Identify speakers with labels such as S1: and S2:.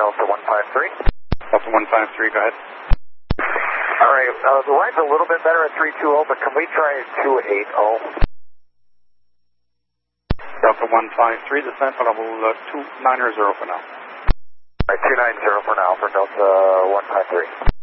S1: Delta 153.
S2: Delta 153, go ahead.
S1: All right, the line's a little bit better at 320, but can we try 280?
S2: Delta 153, descent level 290 for now.
S1: All right, 290 for now for Delta 153.